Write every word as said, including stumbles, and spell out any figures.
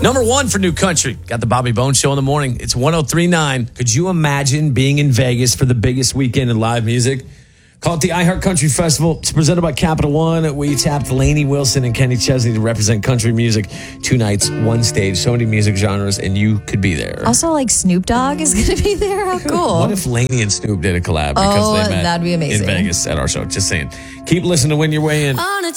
Number one for new country. Got the Bobby Bones Show in the morning. It's one oh three point nine. Could you imagine being in Vegas for the biggest weekend in live music? Call it the iHeart Country Festival. It's presented by Capital One. We tapped Lainey Wilson and Kenny Chesney to represent country music. Two nights, one stage, so many music genres, and you could be there. Also, like Snoop Dogg is going to be there. How cool. What if Lainey and Snoop did a collab because oh, they met that'd be amazing. in Vegas at our show? Just saying. Keep listening to Win Your Way In.